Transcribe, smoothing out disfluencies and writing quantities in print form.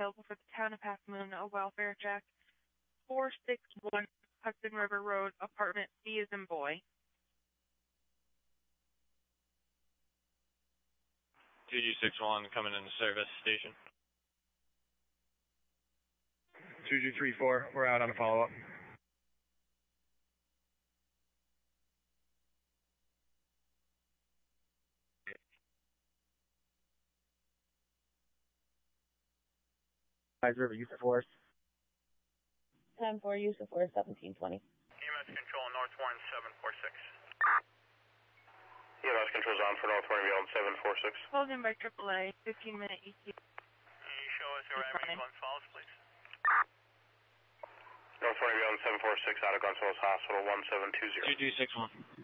available for the town of Half Moon, a welfare check. 461 Hudson River Road, apartment B as in boy. 2G61 coming into service station. 2G34, we're out on a follow-up. River, use of force. 10-4, use of force, 1720. EMS control, North Warren 746. EMS control's on for North Warren beyond 746. Called in by AAA, 15-minute EQ. Can you show us your ambulance falls, please? North Warren beyond 746 out of Gonzales Hospital 1720. 2G61.